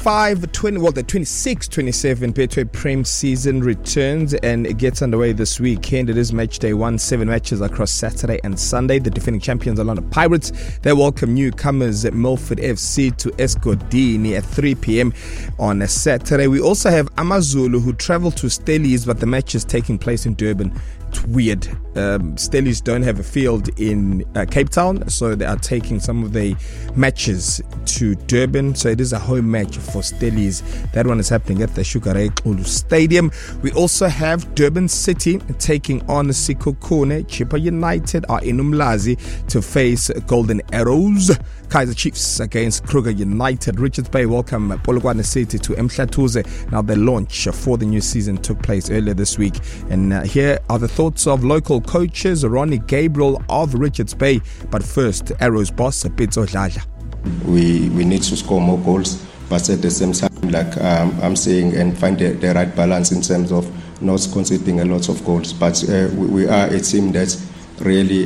The 26-27 Betway Prem season returns and it gets underway this weekend. It is match day 1, 7 matches across Saturday and Sunday. The defending champions Orlando Pirates, they welcome newcomers at Milford FC to Escodini at 3 p.m. on a Saturday. We also have Amazulu who travel to Stellies, but the match is taking place in Durban. It's weird. Stellies don't have a field in Cape Town, so they are taking some of the matches to Durban. So it is a home match for Stellies. That one is happening at the Sugar Ulu Stadium. We also have Durban City taking on Sikokone. Chippa United are in Umlazi to face Golden Arrows. Kaizer Chiefs against Kruger United. Richards Bay welcome Polokwane City to Mhlathuze. Now the launch for the new season took place earlier this week. And here are the thoughts of local coaches Ronnie Gabriel of Richards Bay. But first, Arrows boss Pitso Dladla. We need to score more goals, but at the same time, like I'm saying, and find the right balance in terms of not conceding a lot of goals. But we are a team that really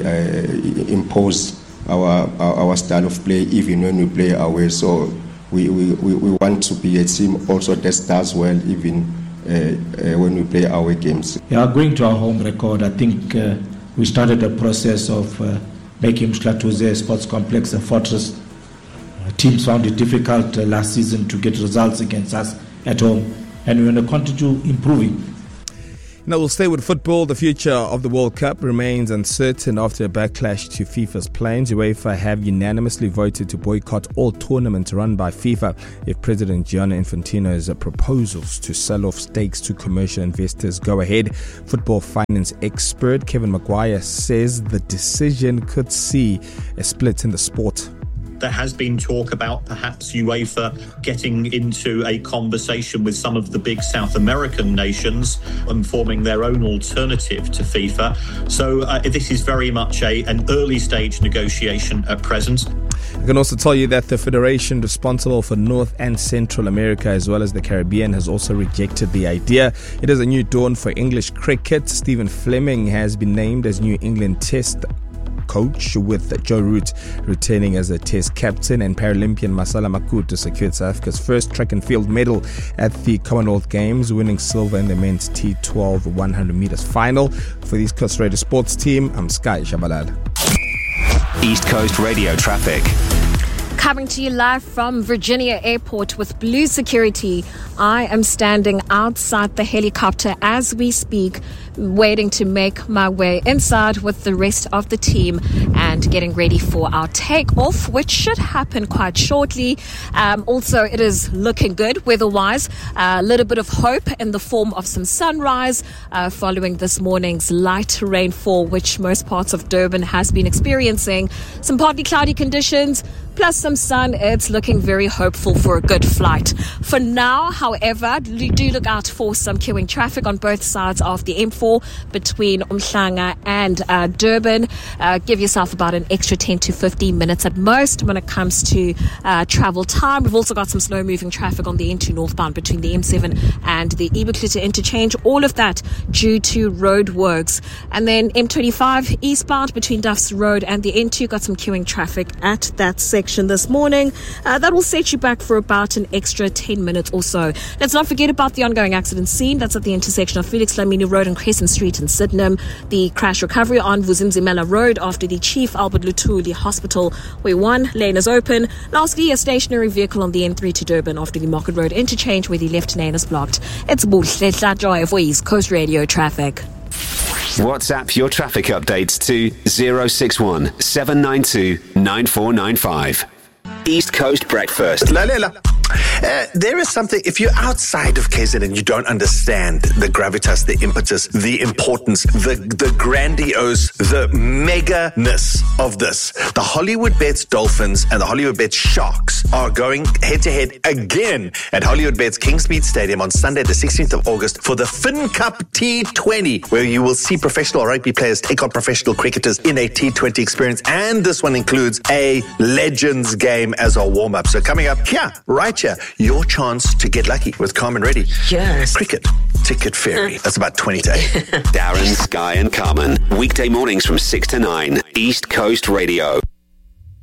impose our style of play even when we play away. So we want to be a team also that does well even when we play away games. Yeah, going to our home record, I think we started a process of making Mhlathuze Sports Complex a fortress. Teams found it difficult last season to get results against us at home, and we're going to continue improving. Now we'll stay with football. The future of the World Cup remains uncertain after a backlash to FIFA's plans. UEFA have unanimously voted to boycott all tournaments run by FIFA if President Gianni Infantino's proposals to sell off stakes to commercial investors go ahead. Football finance expert Kevin Maguire says the decision could see a split in the sport. There has been talk about perhaps UEFA getting into a conversation with some of the big South American nations and forming their own alternative to FIFA. So this is very much an early stage negotiation at present. I can also tell you that the federation responsible for North and Central America as well as the Caribbean has also rejected the idea. It is a new dawn for English cricket. Stephen Fleming has been named as New England Test coach, with Joe Root returning as a Test captain, and Paralympian Masala Makuto secured South Africa's first track and field medal at the Commonwealth Games, winning silver in the men's T12 100 meters final. For the East Coast Radio Sports team, I'm Sky Shabalala. East Coast Radio traffic. Coming to you live from Virginia Airport with Blue Security. I am standing outside the helicopter as we speak, waiting to make my way inside with the rest of the team and getting ready for our takeoff, which should happen quite shortly. Also, it is looking good weather-wise. A little bit of hope in the form of some sunrise following this morning's light rainfall, which most parts of Durban has been experiencing. Some partly cloudy conditions, plus some sun. It's looking very hopeful for a good flight. For now, however, do look out for some queuing traffic on both sides of the M4 between Umhlanga and Durban. Give yourself about an extra 10 to 15 minutes at most when it comes to travel time. We've also got some slow-moving traffic on the N2 northbound between the M7 and the Ebuklita interchange. All of that due to road works. And then M25 eastbound between Duff's Road and the N2 got some queuing traffic at that section this morning. That will set you back for about an extra 10 minutes or so. Let's not forget about the ongoing accident scene. That's at the intersection of Felix Dlamini Road and Crescent Street in Sydenham. The crash recovery on Vuzimzimela Road after the Chief Albert Luthuli Hospital, where one lane is open. Lastly, a stationary vehicle on the N3 to Durban after the Market Road interchange where the left lane is blocked. It's Buhle Tlajoy for East Coast Radio Traffic. WhatsApp your traffic updates to 061 792 9495. East Coast Breakfast. There is something, if you're outside of KZN and you don't understand the gravitas, the impetus, the importance, the grandiose, the mega-ness of this, the Hollywood Bets Dolphins and the Hollywood Bets Sharks are going head-to-head again at Hollywood Bets Kingsmead Stadium on Sunday, the 16th of August for the Fin Cup T20, where you will see professional rugby players take on professional cricketers in a T20 experience. And this one includes a Legends game as a warm-up. So coming up here, right here, your chance to get lucky with Carmen Reddy. Yes. Cricket Ticket Fairy. That's about 20 to 8. Darren, Sky and Carmen. Weekday mornings from 6 to 9. East Coast Radio.